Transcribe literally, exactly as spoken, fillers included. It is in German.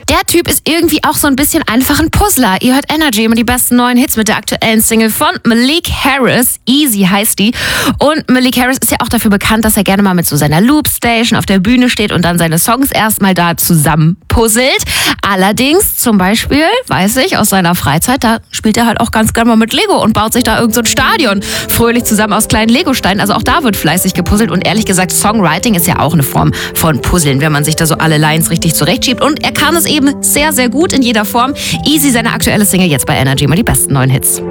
Der Typ ist irgendwie auch so ein bisschen einfach ein Puzzler. Ihr hört Energy, immer die besten neuen Hits mit der aktuellen Single von Malik Harris. Easy heißt die. Und Malik Harris ist ja auch dafür bekannt, dass er gerne mal mit so seiner Loopstation auf der Bühne steht und dann seine Songs erstmal da zusammen puzzelt. Allerdings zum Beispiel, weiß ich, aus seiner Freizeit, da spielt er halt auch ganz gerne mal mit Lego und baut sich da irgend so ein Stadion fröhlich zusammen aus kleinen Legosteinen. Also auch da wird fleißig gepuzzelt und ehrlich gesagt, Songwriting ist ja auch eine Form von Puzzeln, wenn man sich da so alle Lines richtig zurechtschiebt. Und er kann es eben sehr, sehr gut in jeder Form. Easy, seine aktuelle Single jetzt bei Energy, mal die besten neuen Hits.